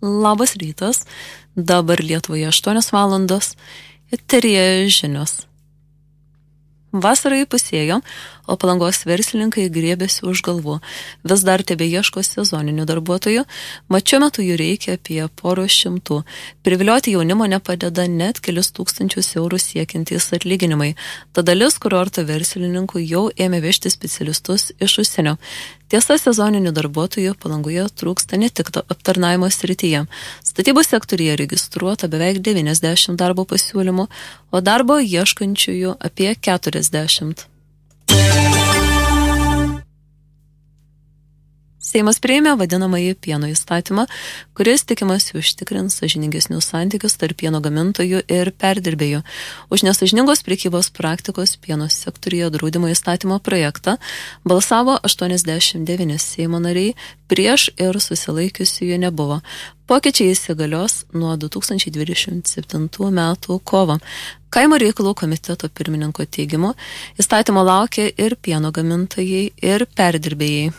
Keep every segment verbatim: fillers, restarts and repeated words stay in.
Labas rytas, dabar Lietuvoje aštuonios valandos, eteryje žinios. Vasara įpusėjo, o Palangos verslininkai griebėsi už galvų. Vis dar tebeieško sezoninių darbuotojų, mat šiuo metu jų reikia apie porą šimtų. Privilioti jaunimo nepadeda net kelis tūkstančius eurų siekintys atlyginimai. Ta dalis kurorto verslininkų jau ėmė vežti specialistus iš užsienio. Tiesa, sezoninių darbuotojų Palangoje trūksta ne tik aptarnavimo srityje. Statybų sektoriuje registruota beveik devyniasdešimt darbo pasiūlymų, o darbo ieškančiųjų apie keturiasdešimt. Seimas priėmė vadinamąjį pieno įstatymą, kuris tikimasi užtikrins sąžiningesnius santykius tarp pieno gamintojų ir perdirbėjų. Už nesąžiningos prekybos praktikos pieno sektoriuje draudimo įstatymo projektą balsavo aštuoniasdešimt devyni Seimo nariai, prieš ir susilaikiusiųjų nebuvo. Pokyčiai įsigalios nuo du tūkstančiai dvidešimt septintų metų kovo. Kaimo reikalų komiteto pirmininko teigimu, įstatymo laukia ir pieno gamintojai, ir perdirbėjai.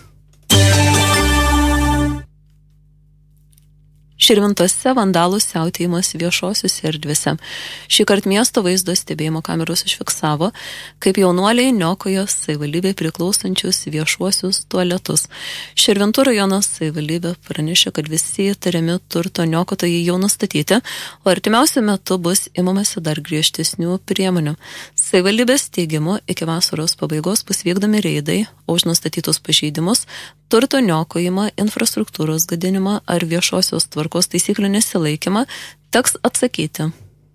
Širvintose vandalų siautėjimas viešosiuose erdvėse. Šįkart miesto vaizdo stebėjimo kameros užfiksavo, kaip jaunuoliai niokojo savivaldybei priklausančius viešuosius tualetus. Širvintų rajono savivaldybė pranešė, kad visi įtariami turto niokotojai jau nustatyti, o artimiausiu metu bus imamasi dar griežtesnių priemonių. Savivaldybės teigimu, iki vasaros pabaigos bus vykdomi reidai, o už nustatytus pažeidimus, turto niokojimą, infrastruktūros gadinimą ar viešosios tvarkos taisyklių nesilaikymą teks atsakyti.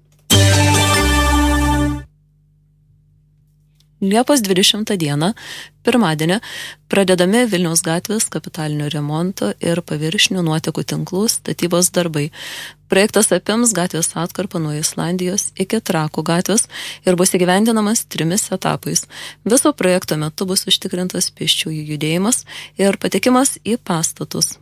Liepos dvidešimtą dieną, pirmadienį, pradedami Vilniaus gatvės kapitalinio remonto ir paviršinių nuotekų tinklų statybos darbai. Projektas apims gatvės atkarpą nuo Islandijos iki Trakų gatvės ir bus įgyvendinamas trimis etapais. Viso projekto metu bus užtikrintas pėsčiųjų judėjimas ir patekimas į pastatus.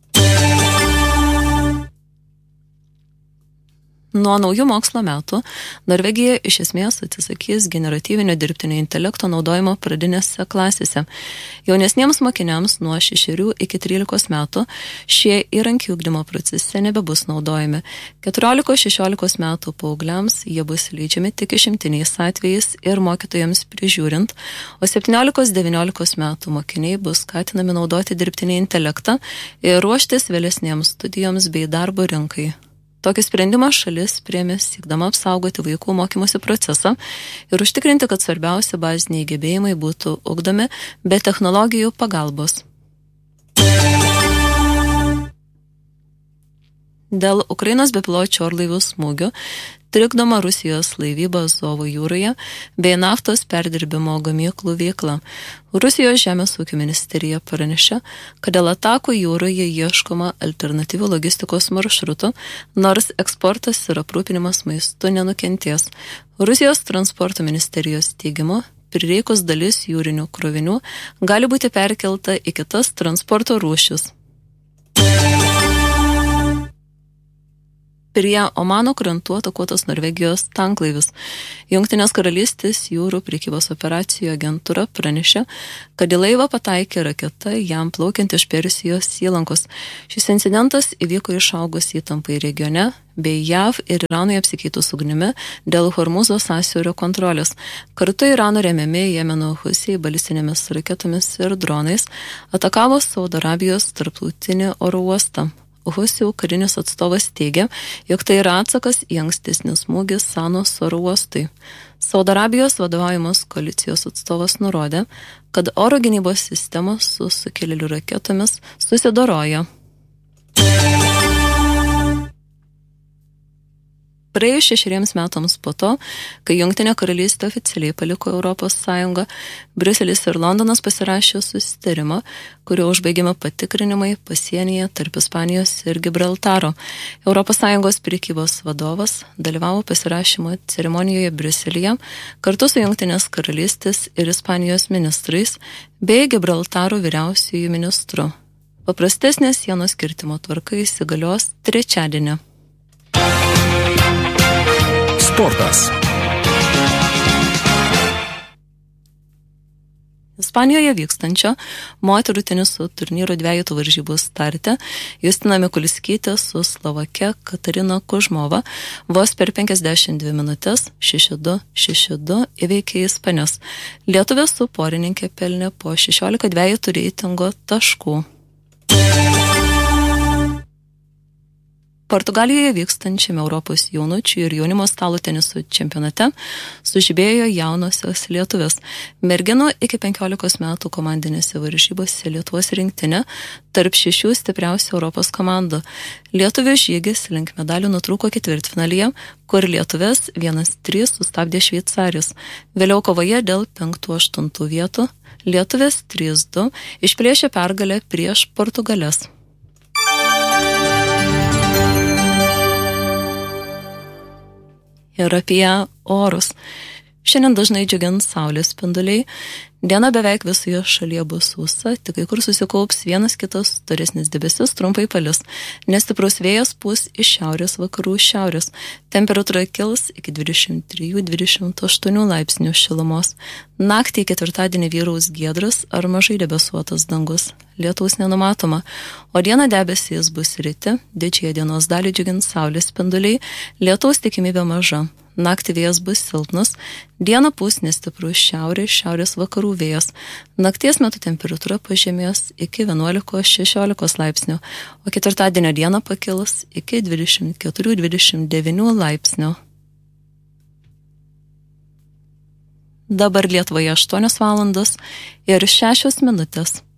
Nuo naujų mokslo metų Norvegija iš esmės atsisakys generatyvinio dirbtinio intelekto naudojimo pradinėse klasėse. Jaunesniems mokiniams nuo šešerių iki trylikos metų šie įrankiai ugdymo procese nebebus naudojami. keturiolikos šešiolikos metų paaugliams jie bus leidžiami tik išimtiniais atvejais ir mokytojams prižiūrint, o septyniolikos devyniolikos metų mokiniai bus skatinami naudoti dirbtinį intelektą ir ruoštis vėlesniems studijoms bei darbo rinkai. Tokį sprendimą šalis priėmė siekdama apsaugoti vaikų mokymosi procesą ir užtikrinti, kad svarbiausi baziniai gebėjimai būtų ugdomi be technologijų pagalbos. Dėl Ukrainos bepiločių orlaivių smūgių trikdoma Rusijos laivyba Azovo jūroje bei naftos perdirbimo gamyklų veikla. Rusijos žemės ūkio ministerija pranešė, kad dėl atakų jūroje ieškoma alternatyvių logistikos maršrutų, nors eksportas ir aprūpinimas maistu nenukentės. Rusijos transporto ministerijos teigimu, prireikus dalis jūrinių krovinių gali būti perkelta į kitas transporto rūšis. Prie Omano krantų atakuotas Norvegijos tanklaivis. Jungtinės karalystės jūrų prekybos operacijų agentūra pranešė, kad į laivą pataikė raketa jam plaukiant iš Persijos įlankos. Šis incidentas įvyko išaugus įtampai regione bei J A V ir Iranui apsikeitus ugnimi dėl Hormuzo sąsiaurio kontrolės. Kartu Irano remiami Jemeno Husiai balistinėmis raketomis ir dronais atakavo Saudo Arabijos tarptautinį oro uostą. Husių karinis atstovas teigia, jog tai yra atsakas į ankstesnį smūgį Sanos oro uostui. Saudo Arabijos vadovaujamos koalicijos atstovas nurodė, kad oro gynybos sistemos su sukilėlių raketomis susidorojo. Praėjus šešeriems metams po to, kai Jungtinė karalystė oficialiai paliko Europos Sąjungą, Briuselis ir Londonas pasirašė susitarimą, kurio užbaigėme patikrinimai pasienyje tarp Ispanijos ir Gibraltaro. Europos Sąjungos prekybos vadovas dalyvavo pasirašymo ceremonijoje Briuselyje kartu su Jungtinės karalystės ir Ispanijos ministrais bei Gibraltaro vyriausiųjų ministru. Paprastesnė sienos kirtimo tvarka įsigalios trečiadienį. Sportas. Ispanijoje vykstančio moterų tenisų turnyro dvejetų varžybų starte Justina Mikuliskytė su Slovake Katarina Kužmova vos per penkiasdešimt dvi minutės šeši du šeši du įveikė ispanės. Lietuvė su porininkė pelnė po šešiolika dvejetų reitingo taškų. Portugalijoje vykstančiame Europos jaunučių ir jaunimo stalo tenisų čempionate sužibėjo jaunosios lietuvės. Merginų iki penkiolikos metų komandinėse varžybose Lietuvos rinktinė tarp šešių stipriausių Europos komandų. Lietuvių žygis link medalių nutrūko ketvirtfinalyje, kur lietuvės vienas trys sustabdė Šveicarijos. Vėliau kovoje dėl penktų aštuntų vietų lietuvės trys du išplėšė pergalę prieš Portugales. Ir apie orus. Šiandien dažnai džiugins saulės spinduliai. Diena beveik visoje šalyje bus sausa, tik kai kur susikaups vienas kitas storesnis debesis, trumpai palis. Nestiprus vėjas pūs iš šiaurės vakarų šiaurės. Temperatūra kils iki dvidešimt trijų dvidešimt aštuonių laipsnių šilumos. Naktį ketvirtadienį vyraus giedras ar mažai debesuotas dangus. Lietaus nenumatoma, o dieną debesys bus ryti, didžiąją dienos dalį džiugins saulės spinduliai, lietaus tikimybė maža. Naktį vėjas bus silpnas, dieną pūs nestiprus šiaurės, šiaurės vakarų vėjas. Nakties metu temperatūra pažemės iki vienuolikos šešiolikos laipsnių, o ketvirtadienio dieną pakils iki dvidešimt keturių dvidešimt devynių laipsnių. Dabar Lietuvoje aštuonios valandos ir šešios minutės.